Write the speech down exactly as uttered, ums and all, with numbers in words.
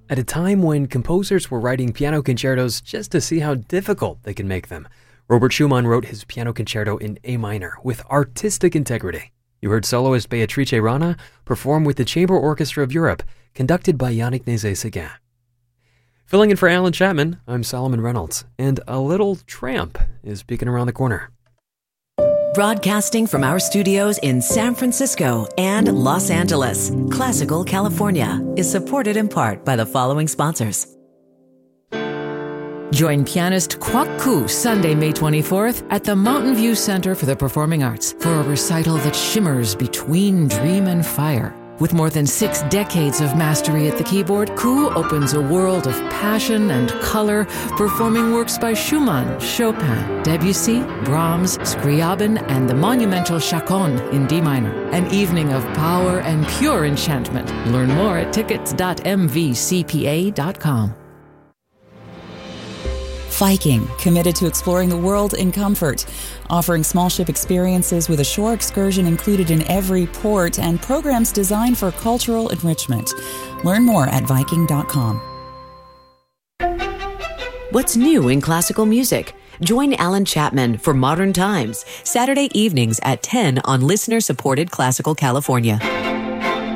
At a time when composers were writing piano concertos just to see how difficult they can make them, Robert Schumann wrote his piano concerto in A minor with artistic integrity. You heard soloist Beatrice Rana perform with the Chamber Orchestra of Europe, conducted by Yannick Nézet-Séguin. Filling in for Alan Chapman, I'm Solomon Reynolds, and a little tramp is peeking around the corner. Broadcasting from our studios in San Francisco and Los Angeles, Classical California is supported in part by the following sponsors. Join pianist Kwok Koo Sunday, May twenty-fourth at the Mountain View Center for the Performing Arts for a recital that shimmers between dream and fire. With more than six decades of mastery at the keyboard, Koo opens a world of passion and color, performing works by Schumann, Chopin, Debussy, Brahms, Scriabin, and the monumental Chaconne in D minor. An evening of power and pure enchantment. Learn more at tickets dot m v c p a dot com. Viking, committed to exploring the world in comfort, offering small ship experiences with a shore excursion included in every port and programs designed for cultural enrichment. Learn more at viking dot com. What's new in classical music? Join Alan Chapman for Modern Times, Saturday evenings at ten on listener-supported Classical California.